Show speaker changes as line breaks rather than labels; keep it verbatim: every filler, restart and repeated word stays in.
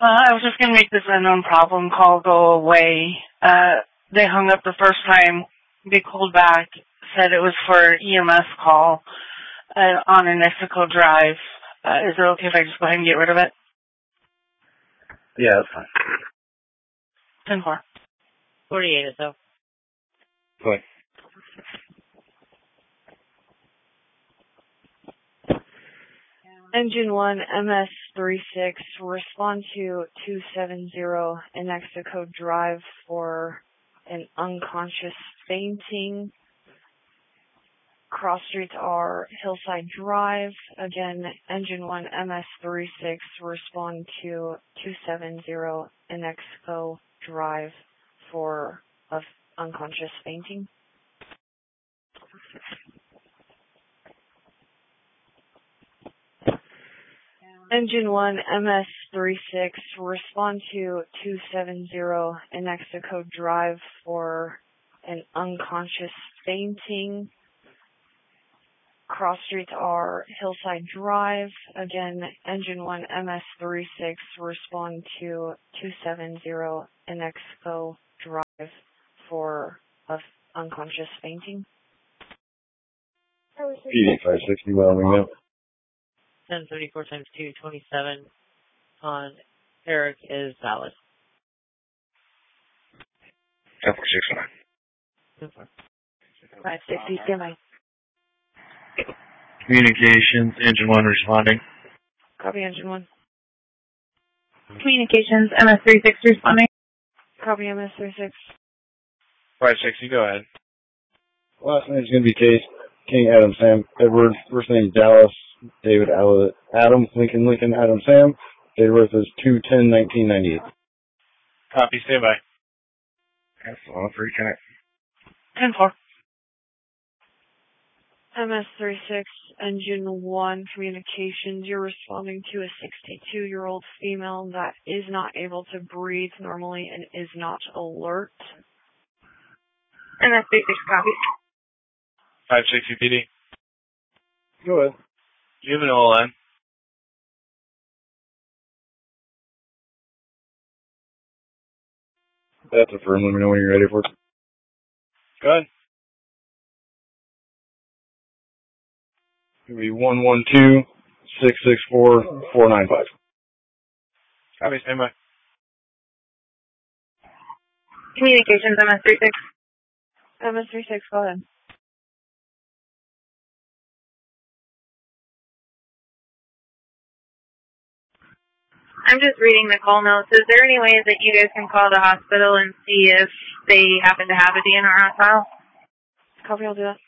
Uh, I was just going to make this unknown problem call go away. Uh, they hung up the first time. They called back, said it was for E M S call uh, on an Mexico Drive. Uh, is it okay if I just go ahead and get rid of it?
Yeah, that's fine.
ten four.
forty-eight or so.
Go ahead.
Engine one, M S thirty-six, respond to two seven zero in Mexico Drive for an unconscious fainting. Cross streets are Hillside Drive. Again, Engine one, M S thirty-six, respond to two seven zero in Mexico Drive for a unconscious fainting. Engine one, M S thirty-six, respond to two seven zero in Mexico Drive for an unconscious fainting. Cross streets are Hillside Drive. Again, Engine one, M S thirty-six, respond to two seven zero in Mexico Drive for a unconscious fainting.
P D five sixty, Wyoming, now.
ten thirty-four times two, twenty-seven on Eric is valid.
ten four six nine.
five sixty, stand by.
Communications, engine one responding.
Copy, Engine one.
Communications, M S thirty-six responding.
Copy, M S thirty-six.
five sixty, go ahead. Last name is going to be Case, King, Adam, Sam, Edward. First name is Dallas, David, Adam, Lincoln, Lincoln, Adam, Sam. Date of birth is two ten nineteen ninety-eight.
Copy, stand by.
That's all for connect.
ten four.
M S thirty-six, Engine one, communications. You're responding to a sixty-two-year-old female that is not able to breathe normally and is not alert.
M S thirty-six, copy.
five sixty P D.
Go ahead.
Do you have an O L N?
That's affirmed. Let me know when you're ready for it.
Go ahead.
It'll be one one two, six six four, four nine five.
Copy, stand by.
Communications, M S thirty-six.
M S thirty-six, go ahead.
I'm just reading the call notes. Is there any way that you guys can call the hospital and see if they happen to have a D N R on file?
Copy, I'll do that.